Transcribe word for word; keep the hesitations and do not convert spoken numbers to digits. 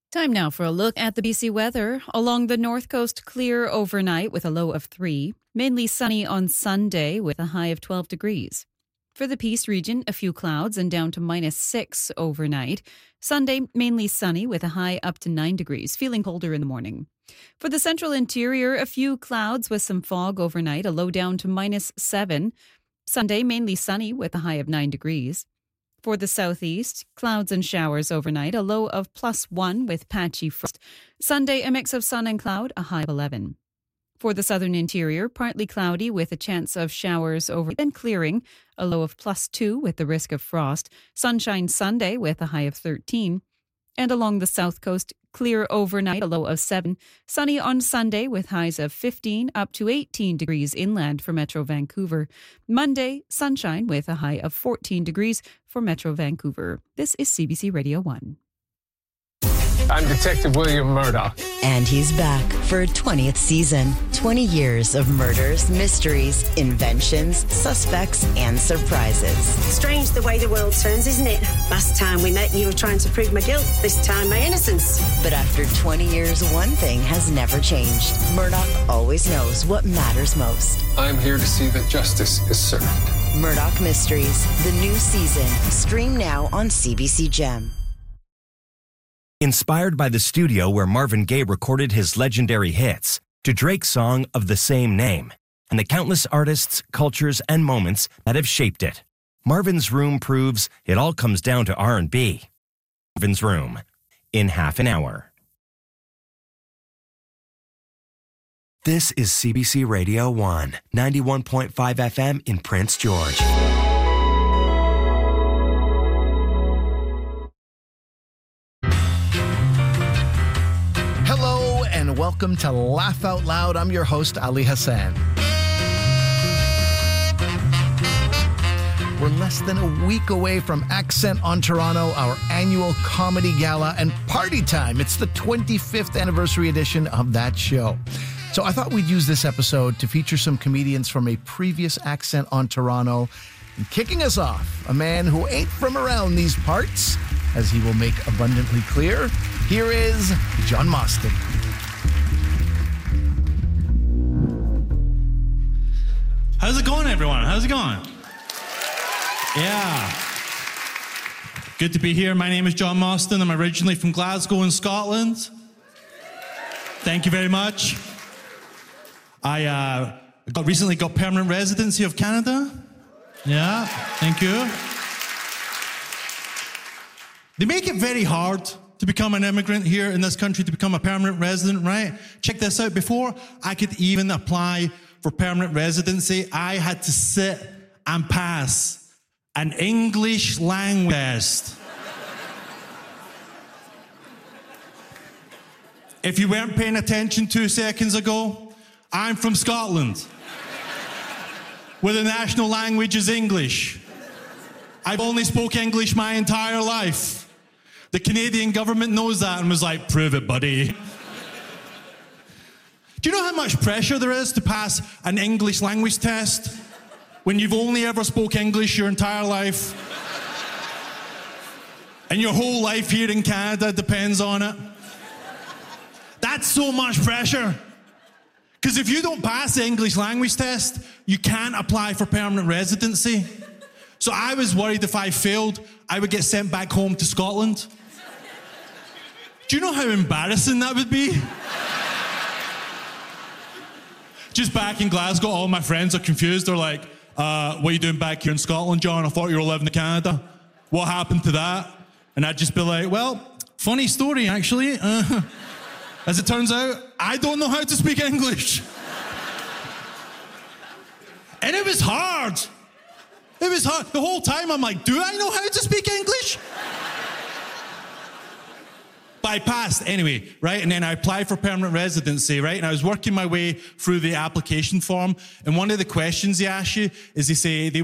Time now for a look at the B C weather. Along the north coast, clear overnight with a low of three. Mainly sunny on Sunday with a high of twelve degrees. For the Peace region, a few clouds and down to minus six overnight. Sunday, mainly sunny with a high up to nine degrees, feeling colder in the morning. For the central interior, a few clouds with some fog overnight, a low down to minus seven. Sunday, mainly sunny with a high of nine degrees. For the southeast, clouds and showers overnight, a low of plus one with patchy frost. Sunday, a mix of sun and cloud, a high of eleven. For the southern interior, partly cloudy with a chance of showers over, then clearing, a low of plus two with the risk of frost. Sunshine Sunday with a high of thirteen. And along the south coast, clear overnight, a low of seven. Sunny on Sunday with highs of fifteen up to eighteen degrees inland for Metro Vancouver. Monday, sunshine with a high of fourteen degrees for Metro Vancouver. This is C B C Radio one. I'm Detective William Murdoch. And he's back for a twentieth season. twenty years of murders, mysteries, inventions, suspects, and surprises. Strange the way the world turns, isn't it? Last time we met, you were trying to prove my guilt. This time, my innocence. But after twenty years, one thing has never changed. Murdoch always knows what matters most. I'm here to see that justice is served. Murdoch Mysteries, the new season. Stream now on C B C Gem. Inspired by the studio where Marvin Gaye recorded his legendary hits, to Drake's song of the same name, and the countless artists, cultures, and moments that have shaped it. Marvin's Room proves it all comes down to R and B. Marvin's Room, in half an hour. This is C B C Radio one, ninety-one point five F M in Prince George. And welcome to Laugh Out Loud. I'm your host, Ali Hassan. We're less than a week away from Accent on Toronto, our annual comedy gala and party time. It's the twenty-fifth anniversary edition of that show. So I thought we'd use this episode to feature some comedians from a previous Accent on Toronto. And kicking us off, a man who ain't from around these parts, as he will make abundantly clear. Here is John Mostyn. How's it going, everyone? How's it going? Yeah. Good to be here. My name is John Mostyn. I'm originally from Glasgow in Scotland. Thank you very much. I uh, got recently got permanent residency of Canada. Yeah, thank you. They make it very hard to become an immigrant here in this country, to become a permanent resident, right? Check this out. Before I could even apply for permanent residency, I had to sit and pass an English language test. If you weren't paying attention two seconds ago, I'm from Scotland, where the national language is English. I've only spoke English my entire life. The Canadian government knows that and was like, prove it, buddy. Do you know how much pressure there is to pass an English language test when you've only ever spoke English your entire life? And your whole life here in Canada depends on it? That's so much pressure. Because if you don't pass the English language test, you can't apply for permanent residency. So I was worried if I failed, I would get sent back home to Scotland. Do you know how embarrassing that would be? Just back in Glasgow, all my friends are confused. They're like, uh, what are you doing back here in Scotland, John? I thought you were living in Canada. What happened to that? And I'd just be like, well, funny story, actually. Uh, as it turns out, I don't know how to speak English. And it was hard. It was hard. The whole time I'm like, do I know how to speak English? But I passed anyway, right? And then I applied for permanent residency, right? And I was working my way through the application form. And one of the questions they ask you is they say, they